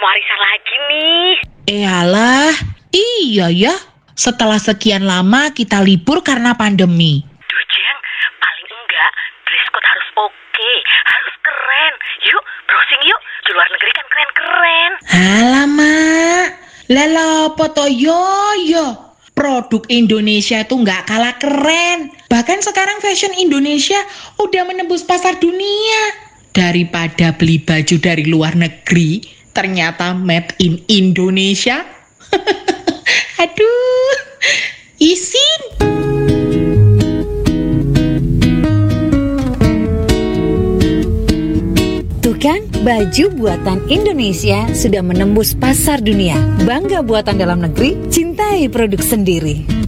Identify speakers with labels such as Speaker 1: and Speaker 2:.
Speaker 1: warisan lagi nih.
Speaker 2: Alah, iya ya. Setelah sekian lama kita libur karena pandemi.
Speaker 1: Duh Jeng, paling enggak dress code harus oke, harus keren. Yuk, browsing yuk. Di luar negeri kan keren-keren.
Speaker 2: Alamak, lalapo to yo. Produk Indonesia itu nggak kalah keren. Bahkan sekarang fashion Indonesia udah menembus pasar dunia. Daripada beli baju dari luar negeri, ternyata made in Indonesia. Aduh, isin.
Speaker 3: Tuh kan, baju buatan Indonesia sudah menembus pasar dunia. Bangga buatan dalam negeri, cintai produk sendiri.